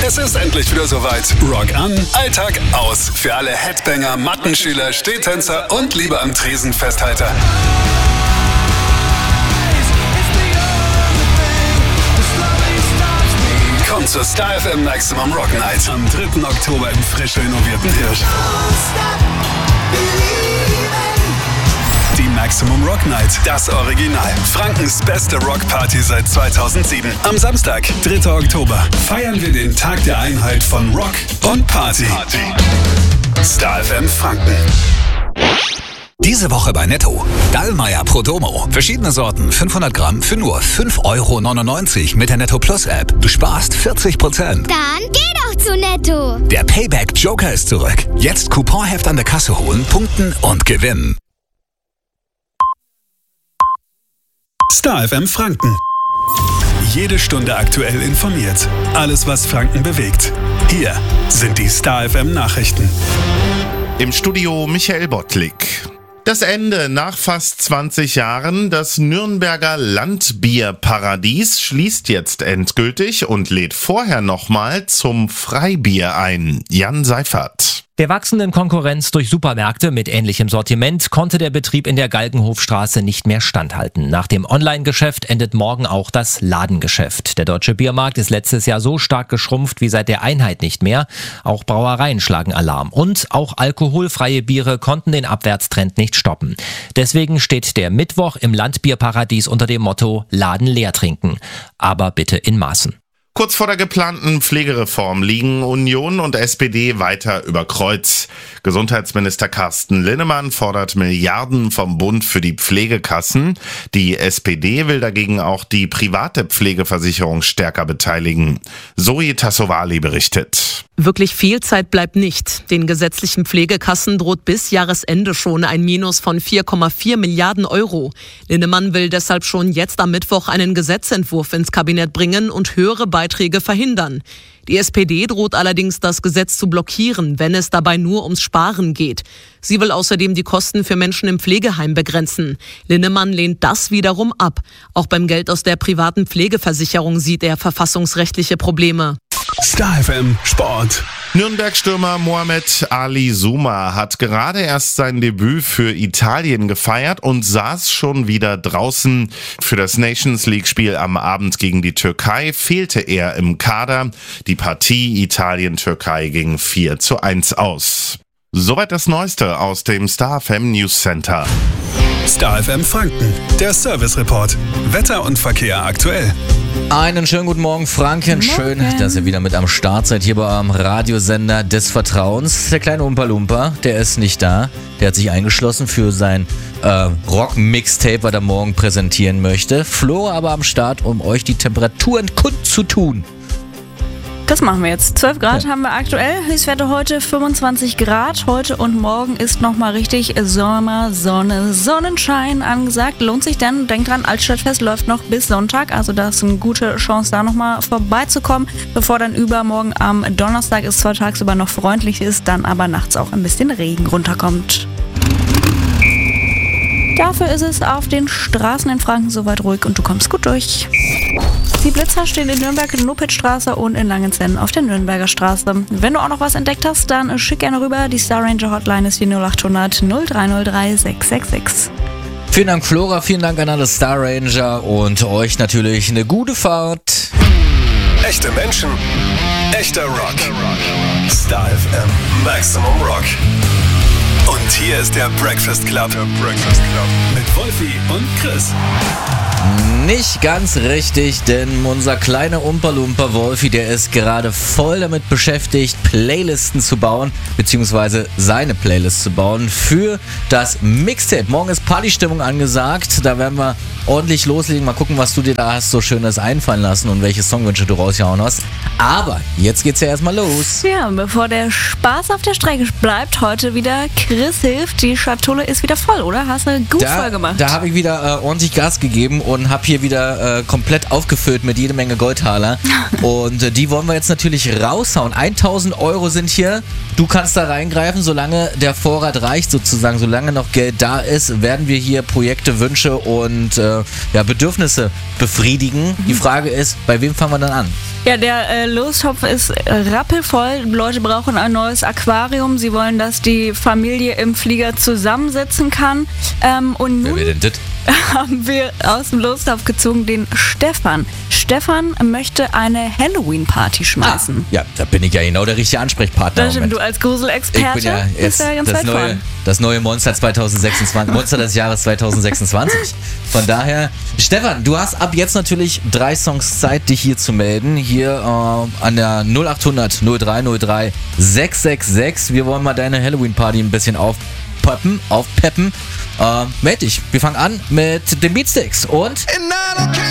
Es ist endlich wieder soweit. Rock an, Alltag aus. Für alle Headbanger, Mattenschüler, Stehtänzer und Liebe am Tresen Festhalter. Kommt zur Star FM Maximum Rock Night am 3. Oktober im frisch renovierten Hirsch. Die Maximum Rock Night, das Original. Frankens beste Rockparty seit 2007. Am Samstag, 3. Oktober, feiern wir den Tag der Einheit von Rock und Party. Star FM Franken. Diese Woche bei Netto. Dallmayr Prodomo. Verschiedene Sorten, 500 Gramm für nur 5,99 € mit der Netto Plus App. Du sparst 40%. Dann geh doch zu Netto. Der Payback Joker ist zurück. Jetzt Couponheft an der Kasse holen, punkten und gewinnen. Star FM Franken. Jede Stunde aktuell informiert. Alles, was Franken bewegt. Hier sind die Star FM Nachrichten. Im Studio Michael Bottlik. Das Ende nach fast 20 Jahren. Das Nürnberger Landbierparadies schließt jetzt endgültig und lädt vorher nochmal zum Freibier ein. Jan Seifert. Der wachsenden Konkurrenz durch Supermärkte mit ähnlichem Sortiment konnte der Betrieb in der Galgenhofstraße nicht mehr standhalten. Nach dem Online-Geschäft endet morgen auch das Ladengeschäft. Der deutsche Biermarkt ist letztes Jahr so stark geschrumpft wie seit der Einheit nicht mehr. Auch Brauereien schlagen Alarm. Und auch alkoholfreie Biere konnten den Abwärtstrend nicht stoppen. Deswegen steht der Mittwoch im Landbierparadies unter dem Motto Laden leer trinken. Aber bitte in Maßen. Kurz vor der geplanten Pflegereform liegen Union und SPD weiter über Kreuz. Gesundheitsminister Carsten Linnemann fordert Milliarden vom Bund für die Pflegekassen. Die SPD will dagegen auch die private Pflegeversicherung stärker beteiligen. Zoe Tassovali berichtet. Wirklich viel Zeit bleibt nicht. Den gesetzlichen Pflegekassen droht bis Jahresende schon ein Minus von 4,4 Milliarden €. Linnemann will deshalb schon jetzt am Mittwoch einen Gesetzentwurf ins Kabinett bringen und höhere Beiträge verhindern. Die SPD droht allerdings, das Gesetz zu blockieren, wenn es dabei nur ums Sparen geht. Sie will außerdem die Kosten für Menschen im Pflegeheim begrenzen. Linnemann lehnt das wiederum ab. Auch beim Geld aus der privaten Pflegeversicherung sieht er verfassungsrechtliche Probleme. Star FM Sport. Nürnberg-Stürmer Mohamed Ali Souma hat gerade erst sein Debüt für Italien gefeiert und saß schon wieder draußen. Für das Nations-League-Spiel am Abend gegen die Türkei fehlte er im Kader. Die Partie Italien-Türkei ging 4:1 aus. Soweit das Neueste aus dem Star FM News Center. Star FM Franken, der Service Report. Wetter und Verkehr aktuell. Einen schönen guten Morgen, Franken. Schön, dass ihr wieder mit am Start seid hier bei eurem Radiosender des Vertrauens. Der kleine Umpa Lumpa, der ist nicht da. Der hat sich eingeschlossen für sein Rock-Mixtape, was er morgen präsentieren möchte. Flora aber am Start, um euch die Temperaturen kundzutun. Das machen wir jetzt. 12 Grad haben wir aktuell. Höchstwerte heute 25 Grad. Heute und morgen ist nochmal richtig Sommer, Sonne, Sonnenschein angesagt. Lohnt sich denn? Denkt dran, Altstadtfest läuft noch bis Sonntag. Also da ist eine gute Chance, da nochmal vorbeizukommen. Bevor dann übermorgen am Donnerstag es zwar tagsüber noch freundlich ist, dann aber nachts auch ein bisschen Regen runterkommt. Dafür ist es auf den Straßen in Franken soweit ruhig und du kommst gut durch. Die Blitzer stehen in Nürnberg in Nupitzstraße und in Langenzenn auf der Nürnberger Straße. Wenn du auch noch was entdeckt hast, dann schick gerne rüber. Die Star Ranger Hotline ist die 0800 0303 666. Vielen Dank, Flora. Vielen Dank an alle Star Ranger und euch natürlich eine gute Fahrt. Echte Menschen, echter Rock. Star FM Maximum Rock. Und hier ist der Breakfast Club. Mit Wolfi und Chris. Nicht ganz richtig, denn unser kleiner Umpa-Lumpa Wolfi, der ist gerade voll damit beschäftigt, Playlisten zu bauen, beziehungsweise seine Playlist zu bauen für das Mixtape. Morgen ist Partystimmung angesagt, da werden wir ordentlich loslegen. Mal gucken, was du dir da hast so Schönes einfallen lassen und welche Songwünsche du rausgehauen hast. Aber jetzt geht's ja erstmal los. Ja, bevor der Spaß auf der Strecke bleibt, heute wieder Chris hilft. Die Schatulle ist wieder voll, oder? Hast du gut voll gemacht. Da habe ich wieder ordentlich Gas gegeben und habe hier wieder komplett aufgefüllt mit jede Menge Goldtaler. Und die wollen wir jetzt natürlich raushauen. 1.000 € sind hier. Du kannst da reingreifen, solange der Vorrat reicht sozusagen, solange noch Geld da ist, werden wir hier Projekte, Wünsche und Bedürfnisse befriedigen. Die Frage ist, bei wem fangen wir dann an? Ja, der Lostopf ist rappelvoll. Leute brauchen ein neues Aquarium. Sie wollen, dass die Familie im Flieger zusammensitzen kann. Und nun Wer wäre denn das? haben wir aus dem Lostopf gezogen den Stefan. Stefan möchte eine Halloween-Party schmeißen. Ja, da bin ich ja genau der richtige Ansprechpartner. Das stimmt, du als Gruselexperte Ich bin ja bist jetzt ja ganz weit vorn. das neue Monster 2026, Monster des Jahres 2026. Von daher, Stefan, du hast ab jetzt natürlich 3 Songs Zeit, dich hier zu melden. Hier an der 0800 0303 666. Wir wollen mal deine Halloween-Party ein bisschen aufpeppen. Meld dich. Wir fangen an mit den Beatsticks und